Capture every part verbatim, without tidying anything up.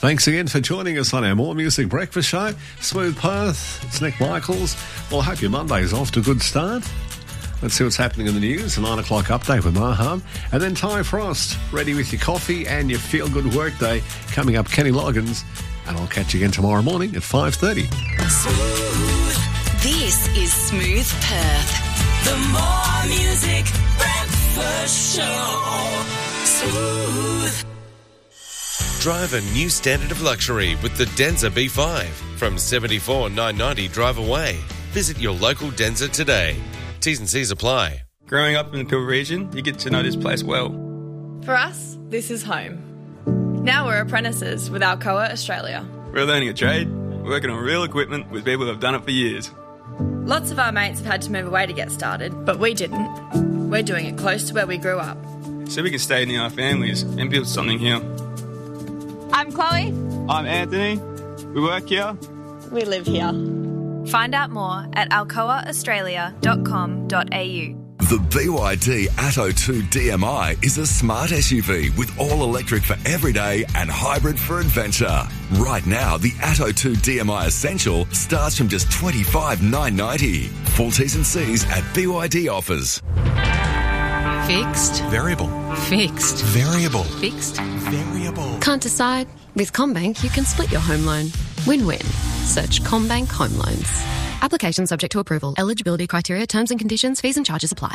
Thanks again for joining us on our More Music Breakfast Show. Smooth Perth, it's Nick Michaels. Well, I hope your Monday's off to a good start. Let's see what's happening in the news. A nine o'clock update with Maham. And then Ty Frost, ready with your coffee and your feel-good workday. Coming up, Kenny Loggins. And I'll catch you again tomorrow morning at five thirty. Smooth. This is Smooth Perth. The More Music Breakfast Show. Smooth. Drive a new standard of luxury with the Denza B five from seventy-four thousand nine hundred ninety dollars drive away. Visit your local Denza today. T's and C's apply. Growing up in the Pilbara region, you get to know this place well. For us, this is home. Now we're apprentices with Alcoa Australia. We're learning a trade, working on real equipment with people who have done it for years. Lots of our mates have had to move away to get started, but we didn't. We're doing it close to where we grew up. So we can stay near our families and build something here. I'm Chloe. I'm Anthony. We work here. We live here. Find out more at alcoa australia dot com dot a u. The B Y D Atto two D M I is a smart S U V with all-electric for everyday and hybrid for adventure. Right now, the Atto two D M I Essential starts from just twenty-five thousand nine hundred ninety dollars. Full T's and C's at B Y D offers. Fixed. Variable. Fixed. Variable. Fixed. Variable. Can't decide? With CommBank, you can split your home loan. Win-win. Search CommBank Home Loans. Application subject to approval. Eligibility criteria, terms and conditions, fees and charges apply.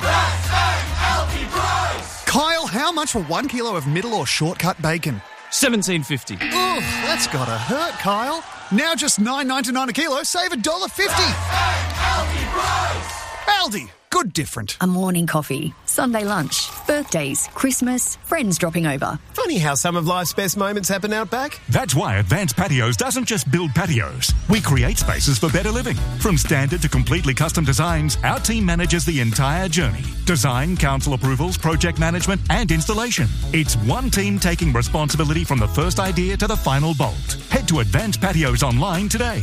Kyle, how much for one kilo of middle or shortcut bacon? seventeen fifty. Oof, that's gotta hurt, Kyle. Now just nine ninety-nine a kilo, save one dollar fifty. Aldi, good different. A morning coffee, Sunday lunch, birthdays, Christmas, friends dropping over. Funny how some of life's best moments happen out back. That's why Advanced Patios doesn't just build patios. We create spaces for better living. From standard to completely custom designs, our team manages the entire journey. Design, council approvals, project management and installation. It's one team taking responsibility from the first idea to the final bolt. Head to Advanced Patios online today.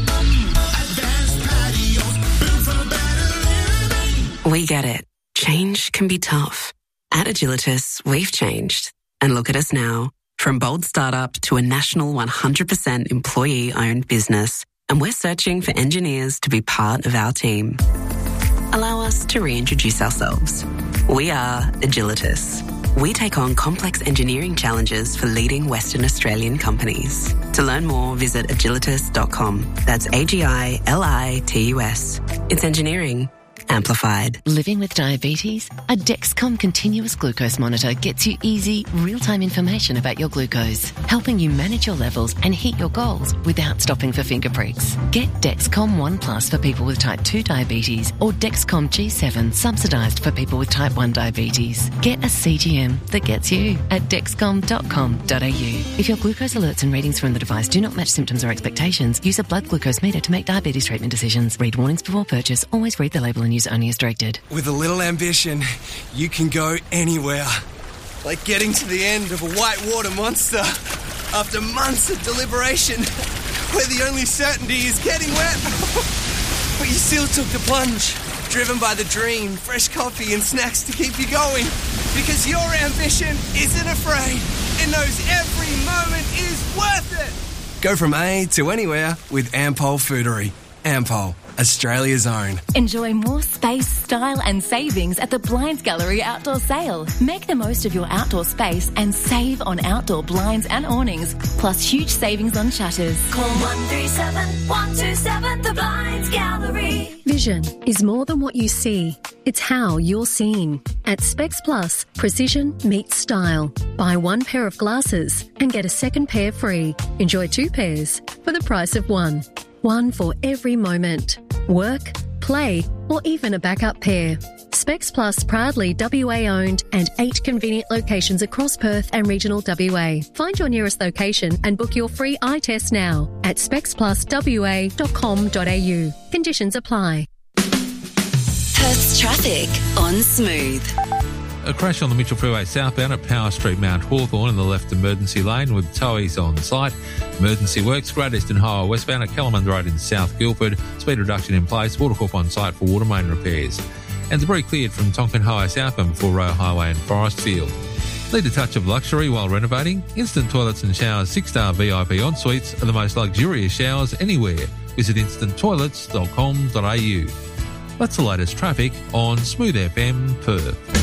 Advanced Patios, built for better living. We get it. Change can be tough. At Agilitas, we've changed. And look at us now. From bold startup to a national one hundred percent employee-owned business. And we're searching for engineers to be part of our team. Allow us to reintroduce ourselves. We are Agilitas. We take on complex engineering challenges for leading Western Australian companies. To learn more, visit agilitas dot com. That's A G I L I T U S. It's engineering amplified. Living with diabetes? A Dexcom continuous glucose monitor gets you easy, real-time information about your glucose, helping you manage your levels and hit your goals without stopping for finger pricks. Get Dexcom One Plus for people with type two diabetes or Dexcom G seven subsidised for people with type one diabetes. Get a C G M that gets you at dexcom dot com dot a u. If your glucose alerts and readings from the device do not match symptoms or expectations, use a blood glucose meter to make diabetes treatment decisions. Read warnings before purchase. Always read the label and use only as directed. With a little ambition, you can go anywhere. Like getting to the end of a whitewater monster after months of deliberation, where the only certainty is getting wet. But you still took the plunge, driven by the dream, fresh coffee and snacks to keep you going. Because your ambition isn't afraid. It knows every moment is worth it. Go from A to anywhere with Ampol Foodery. Ampol, Australia's own. Enjoy more space, style and savings at the Blinds Gallery Outdoor Sale. Make the most of your outdoor space and save on outdoor blinds and awnings, plus huge savings on shutters. Call one three seven, one two seven, the Blinds Gallery. Vision is more than what you see. It's how you're seen. At Specs Plus, precision meets style. Buy one pair of glasses and get a second pair free. Enjoy two pairs for the price of one. One for every moment. Work, play, or even a backup pair. Specs Plus proudly W A owned and eight convenient locations across Perth and regional W A. Find your nearest location and book your free eye test now at specs plus w a dot com dot a u. Conditions apply. Perth's traffic on Smooth. A crash on the Mitchell Freeway southbound at Power Street, Mount Hawthorn in the left emergency lane with towies on site. Emergency works, Great Eastern Highway westbound at Kellerman Road in South Guildford. Speed reduction in place, Watercorp on site for water main repairs. And debris cleared from Tonkin Highway southbound before Roe Highway and Forest Field. Need a touch of luxury while renovating? Instant Toilets and Showers six-star V I P ensuites are the most luxurious showers anywhere. Visit instant toilets dot com dot a u. That's the latest traffic on Smooth F M Perth.